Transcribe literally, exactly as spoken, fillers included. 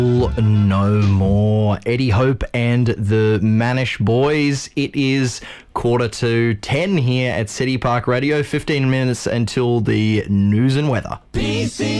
No more. Eddie Hope and the Manish Boys. It is quarter to ten here at City Park Radio. fifteen minutes until the news and weather. P C